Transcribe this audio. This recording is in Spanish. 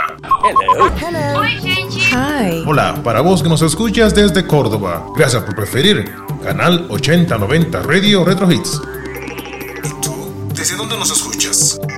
Hello. Oi, gente. Hi. Hola, para vos que nos escuchas desde Córdoba, gracias por preferir Canal 8090 Radio Retro Hits. ¿Y tú? ¿Desde dónde nos escuchas?